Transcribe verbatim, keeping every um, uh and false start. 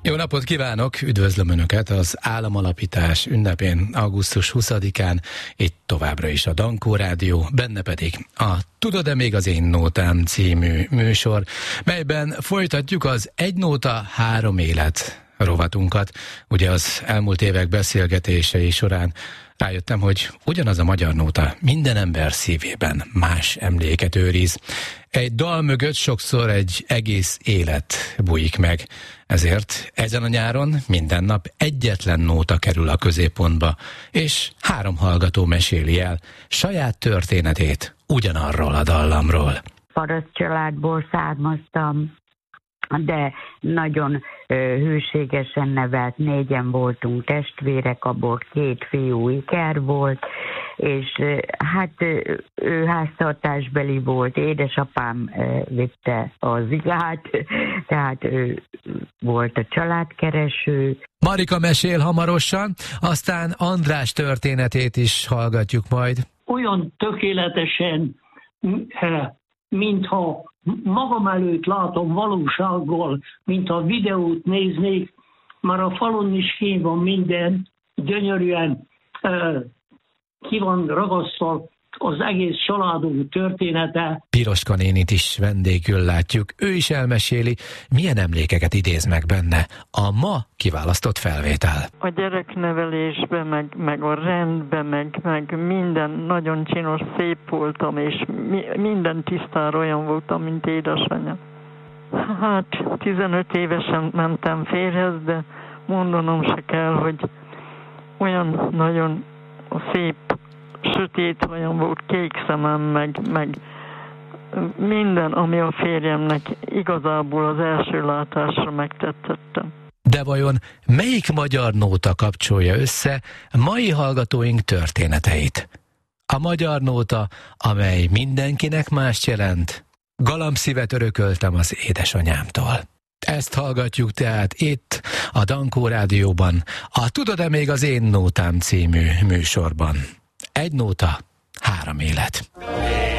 Jó napot kívánok, üdvözlöm Önöket az Államalapítás ünnepén augusztus huszadikán, itt továbbra is a Dankó Rádió, benne pedig a Tudod-e még az én nótám című műsor, melyben folytatjuk az Egy nóta, három élet rovatunkat. Ugye az elmúlt évek beszélgetései során rájöttem, hogy ugyanaz a magyar nóta minden ember szívében más emléket őriz. Egy dal mögött sokszor egy egész élet bújik meg. Ezért ezen a nyáron minden nap egyetlen nóta kerül a középpontba, és három hallgató meséli el saját történetét ugyanarról a dallamról. Paraszt családból származtam, de nagyon ö, hűségesen nevelt, négyen voltunk testvérek, abból két fiú iker volt, és ö, hát ö, ő háztartásbeli volt, édesapám ö, vitte az igát, tehát ő volt a családkereső. Marika mesél hamarosan, aztán András történetét is hallgatjuk majd. Olyan tökéletesen, mintha magam előtt látom valósággal, mint a videót néznék, már a falon is kín van minden, gyönyörűen uh, ki van ragasztva az egész családunk története. Piroska nénit is vendégül látjuk, ő is elmeséli, milyen emlékeket idéz meg benne a ma kiválasztott felvétel. A gyereknevelésben, meg, meg a rendben, meg, meg minden nagyon csinos, szép voltam, és mi, minden tisztára olyan voltam, mint édesanyja. Hát tizenöt évesen mentem férjhez, de mondanom se kell, hogy olyan nagyon szép, sötét olyan volt, kék szemem, meg, meg minden, ami a férjemnek igazából az első látásra megtettettem. De vajon melyik magyar nóta kapcsolja össze mai hallgatóink történeteit? A magyar nóta, amely mindenkinek mást jelent. Galambszívet örököltem az édesanyámtól. Ezt hallgatjuk tehát itt, a Dankó Rádióban, a Tudod-e még az én nótám című műsorban. Egy nóta, három élet.